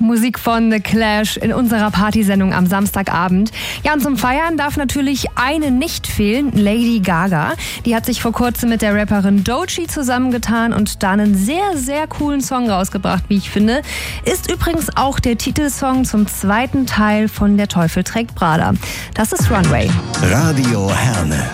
Musik von The Clash in unserer Partysendung am Samstagabend. Ja, und zum Feiern darf natürlich eine nicht fehlen, Lady Gaga. Die hat sich vor kurzem mit der Rapperin Doechii zusammengetan und da einen sehr, sehr coolen Song rausgebracht, wie ich finde. Ist übrigens auch der Titelsong zum zweiten Teil von Der Teufel trägt Prada. Das ist Runway. Radio Herne.